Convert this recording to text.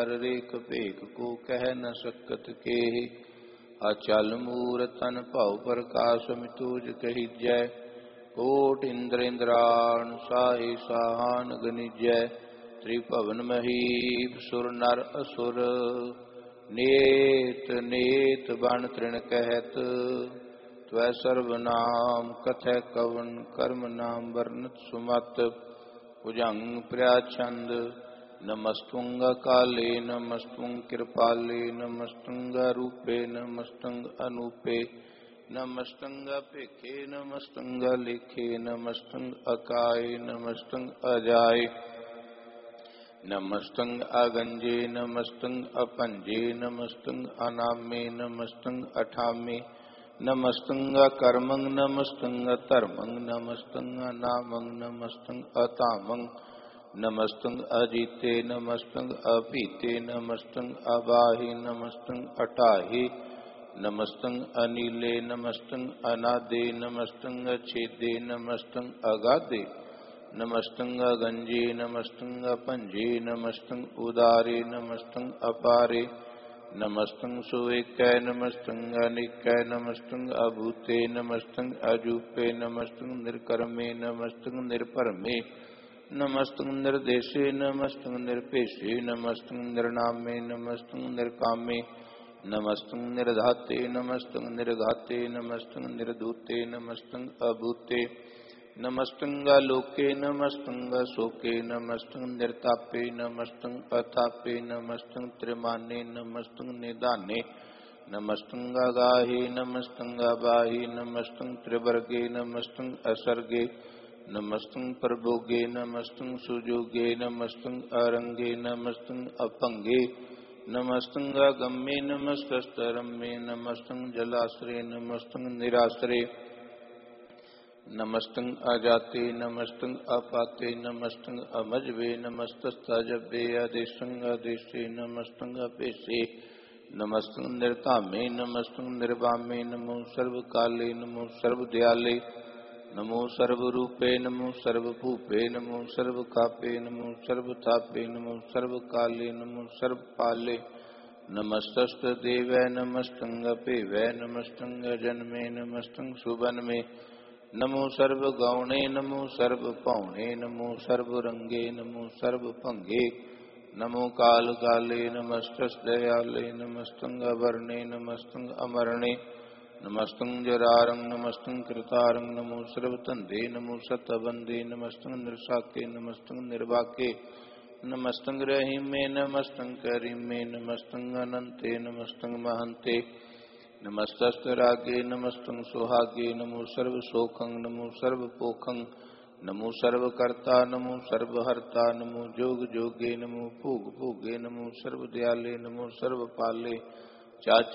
रेख भेख को कह न सकत केहि। अचल मूरत तन भव प्रकाश मितुज कहिजै। कोट इंद्र इंद्राण साहि साहान गनिजै। त्रिभुवन महीप सुर नर असुर। नेत नेत बन तृण कहत। त्वै सर्वनाम कथय कवन कर्म नाम वर्णत सुमत। भुजंग प्रयाछंद नमस्तुंग काले नमस्तुंग कृपाले नमस्तुंग रूपे नमस्तुंग अनूपे नमस्तुंग भिखे नमस्तुंग लिखे नमस्तुंग अकाय नमस्तुंग अजाय नमस्तुंग अगंजे नमस्तुंग अपंजे नमस्तुंग अनामे नमस्तुंग अठामे नमस्तुंग कर्मंग नमस्तुंग धर्मंग नमस्तुंग अनामंग नमस्तुंग अतामंग नमस्तुंग अजीते नमस्तुंग अभीते नमस्तुंग अबाहि नमस्तुंग अटाहि नमस्तुंग अनीले नमस्तुंग अनादे नमस्तुंग छेदे नमस्तुंग अगाधे नमस्तुंग गंजे नमस्तुंग पंजे नमस्तुंग उदारे नमस्तुंग अपारे नमस्तुंग सुवेकै नमस्तुंग अनिकै नमस्तुंग अभूते नमस्तुंग अजूपे नमस्तुंग निर्कर्मे नमस्तुंग निर्भरमे नमस्तुंग निर्देशे नमस्तुंग निर्पेशे नमस्तुंग निर्नामे नमस्तुंग निर्कामे नमस्तुंग निर्धाते नमस्तुंग निर्घाते नमस्तुंग निर्धूते नमस्तुंग अभूते नमस्तुंग लोके नमस्तुंग शोके नमस्तुंग निर्तापे नमस्तुंग अतापे नमस्तुंग त्रिमाने नमस्तुंग निदाने नमस्तुंग गाहे नमस्तुंग बाहि नमस्तुंग त्रिवर्गे नमस्तुंग असर्गे नमस्तुंग प्रभोगे नमस्तुंग सुजोगे नमस्तुंग अरंगे नमस्तुंग अपंगे नमस्तुंग गम्ये नमस्तस्तरम्ये नमस्तुंग जलाश्रे नमस्तुंग निराश्रे नमस्तुंग अजाते नमस्तुंग अपाते नमस्तुंग अमजवे नमस्तस्तजबे अदेशंग अदेशे नमस्तुंग अपेशे नमस्तुंग निर्तामे नमस्तुंग निर्वामे नमो सर्वकाले नमो सर्वदयाले नमो सर्वरूपे नमो सर्वभूपे नमो सर्वकापे नमो सर्वतापे नमो सर्वकाले नमो सर्वपाले नमस्तस्तदेवै नमस्तुंग अपेवै नमस्तुंग जन्मे नमस्तुंग सुबन्मे नमो सर्वगौणे नमो सर्वपौणे नमो सर्वरंगे नमो सर्वभंगे नमो काल काले नमस्तस्दयाले नमस्तुंग अवर्णे नमस्तुंग अमरणे नमस्तुंग जरारंग नमस्तुंग कृतारंग नमो सर्वतंदे नमो सतबंदे नमस्तुंग निर्साके नमस्तुंग निर्वाके नमस्तुंग रहीमे नमस्तुंग करीमे नमस्तुंग अनंते नमस्तुंग महंते नमस्तस्तरागे नमस्तुंग सुहागे नमो सर्वशोखं नमो सर्वपोखं नमो सर्वकर्ता नमो सर्वहर्ता नमो जोग जोगे नमो भोग भोगे नमो सर्वदयाले नमो सर्वपाले चाच